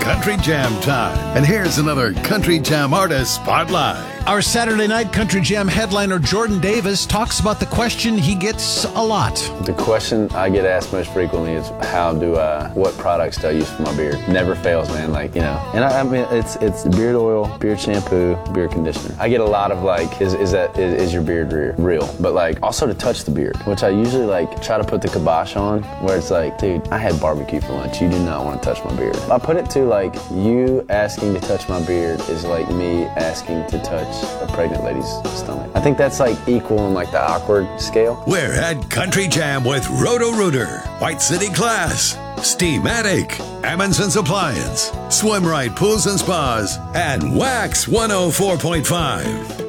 Country Jam time. And here's another Country Jam artist spotlight. Our Saturday night Country Jam headliner Jordan Davis talks about the question he gets a lot. The question I get asked most frequently is what products do I use for my beard? Never fails, man. And I mean, it's beard oil, beard shampoo, beard conditioner. I get a lot of is your beard real? But also to touch the beard, which I usually try to put the kibosh on, where it's dude, I had barbecue for lunch. You do not want to touch my beard. I put it to you asking to touch my beard is like me asking to touch a pregnant lady's stomach. I think that's equal in the awkward scale. We're at Country Jam with Roto-Rooter, White City Class, Steamatic, Amundsen's Appliance, Swim Right Pools and Spas, and Wax 104.5.